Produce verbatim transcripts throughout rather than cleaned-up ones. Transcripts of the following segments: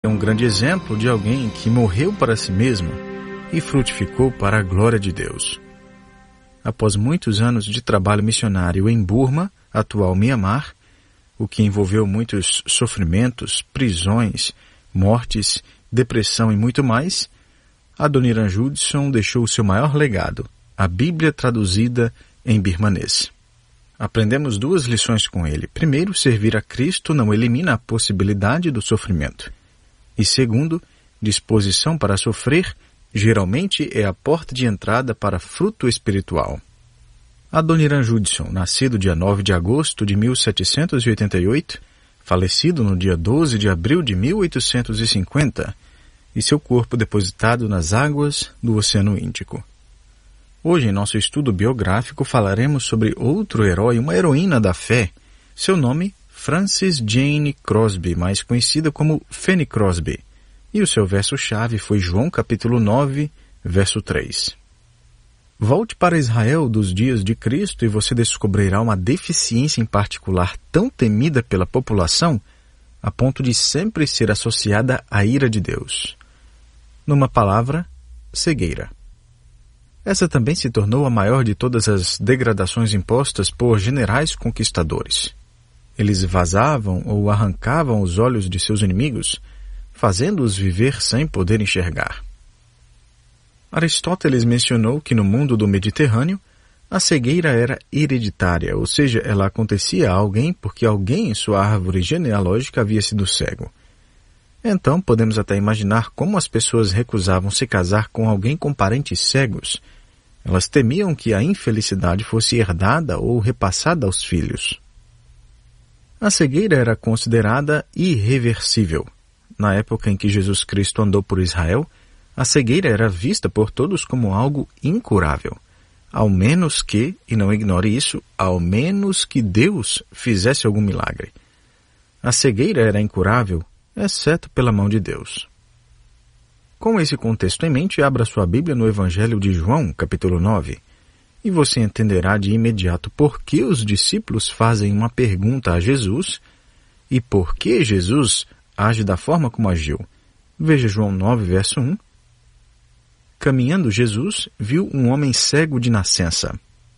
É um grande exemplo de alguém que morreu para si mesmo e frutificou para a glória de Deus. Após muitos anos de trabalho missionário em Burma, atual Mianmar, o que envolveu muitos sofrimentos, prisões, mortes, depressão e muito mais, Adoniran Judson deixou seu maior legado, a Bíblia traduzida em birmanês. Aprendemos duas lições com ele. Primeiro, servir a Cristo não elimina a possibilidade do sofrimento. E segundo, disposição para sofrer geralmente é a porta de entrada para fruto espiritual. Adoniran Judson, nascido dia nove de agosto de mil setecentos e oitenta e oito, falecido no dia doze de abril de mil oitocentos e cinquenta, e seu corpo depositado nas águas do Oceano Índico. Hoje, em nosso estudo biográfico, falaremos sobre outro herói, uma heroína da fé. Seu nome, Frances Jane Crosby, mais conhecida como Fanny Crosby. E o seu verso-chave foi João capítulo nove, verso três. Volte para Israel dos dias de Cristo e você descobrirá uma deficiência em particular tão temida pela população a ponto de sempre ser associada à ira de Deus. Numa palavra, cegueira. Essa também se tornou a maior de todas as degradações impostas por generais conquistadores. Eles vazavam ou arrancavam os olhos de seus inimigos, fazendo-os viver sem poder enxergar. Aristóteles mencionou que no mundo do Mediterrâneo, a cegueira era hereditária, ou seja, ela acontecia a alguém porque alguém em sua árvore genealógica havia sido cego. Então, podemos até imaginar como as pessoas recusavam se casar com alguém com parentes cegos. Elas temiam que a infelicidade fosse herdada ou repassada aos filhos. A cegueira era considerada irreversível. Na época em que Jesus Cristo andou por Israel, a cegueira era vista por todos como algo incurável. Ao menos que, e não ignore isso, ao menos que Deus fizesse algum milagre. A cegueira era incurável, exceto pela mão de Deus. Com esse contexto em mente, abra sua Bíblia no Evangelho de João, capítulo nove, e você entenderá de imediato por que os discípulos fazem uma pergunta a Jesus e por que Jesus age da forma como agiu. Veja João nove, verso um. Caminhando Jesus, viu um homem cego de nascença.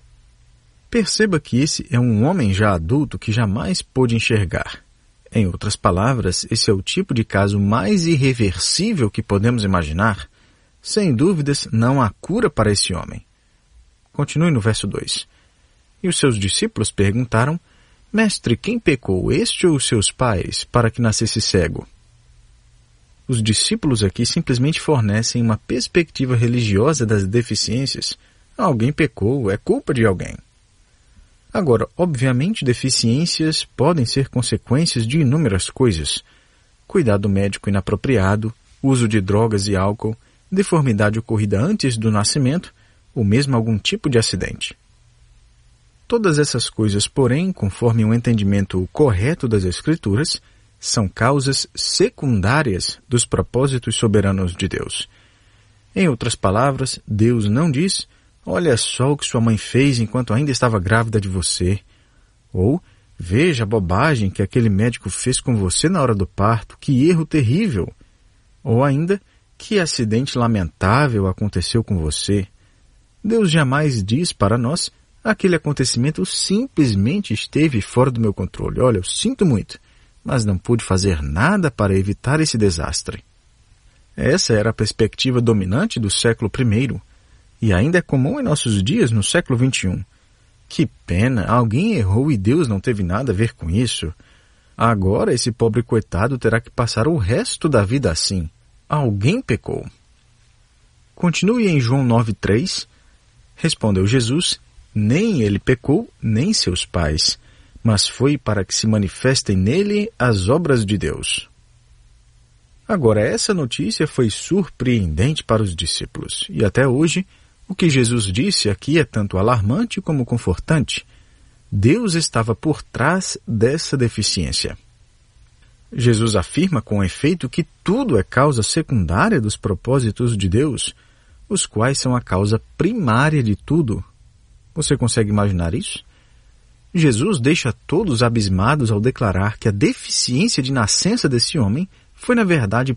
Perceba que esse é um homem já adulto que jamais pôde enxergar. Em outras palavras, esse é o tipo de caso mais irreversível que podemos imaginar. Sem dúvidas, não há cura para esse homem. Continue no verso dois. E os seus discípulos perguntaram, Mestre, quem pecou, este ou os seus pais, para que nascesse cego? Os discípulos aqui simplesmente fornecem uma perspectiva religiosa das deficiências. Alguém pecou, é culpa de alguém. Agora, obviamente, deficiências podem ser consequências de inúmeras coisas. Cuidado médico inapropriado, uso de drogas e álcool, deformidade ocorrida antes do nascimento, ou mesmo algum tipo de acidente. Todas essas coisas, porém, conforme o entendimento correto das Escrituras, são causas secundárias dos propósitos soberanos de Deus. Em outras palavras, Deus não diz, olha só o que sua mãe fez enquanto ainda estava grávida de você, ou veja a bobagem que aquele médico fez com você na hora do parto, que erro terrível, ou ainda, que acidente lamentável aconteceu com você. Deus jamais diz para nós, aquele acontecimento simplesmente esteve fora do meu controle. Olha, eu sinto muito, mas não pude fazer nada para evitar esse desastre. Essa era a perspectiva dominante do século primeiro, e ainda é comum em nossos dias, no século vinte e um. Que pena, alguém errou e Deus não teve nada a ver com isso. Agora esse pobre coitado terá que passar o resto da vida assim. Alguém pecou. Continue em João nove, três. Respondeu Jesus, nem ele pecou, nem seus pais, mas foi para que se manifestem nele as obras de Deus. Agora, essa notícia foi surpreendente para os discípulos, e até hoje, o que Jesus disse aqui é tanto alarmante como confortante. Deus estava por trás dessa deficiência. Jesus afirma com efeito que tudo é causa secundária dos propósitos de Deus, os quais são a causa primária de tudo. Você consegue imaginar isso? Jesus deixa todos abismados ao declarar que a deficiência de nascença desse homem foi, na verdade,